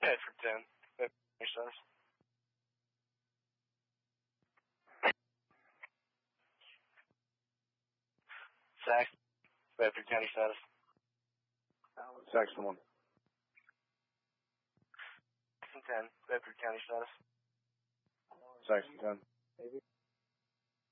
Bedford 10. Bedford County status. Saxon. Bedford County status. Saxon 1. Saxon 10. Bedford County status. Saxon 10.